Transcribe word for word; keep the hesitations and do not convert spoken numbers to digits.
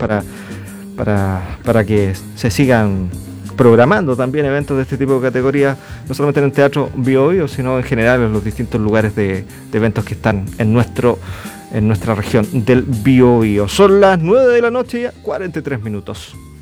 para, para, para que se sigan programando también eventos de este tipo de categorías, no solamente en el Teatro Bio Bio, sino en general en los distintos lugares de, de eventos que están en nuestro en nuestra región del Bio Bio. Son las nueve de la noche y ya cuarenta y tres minutos.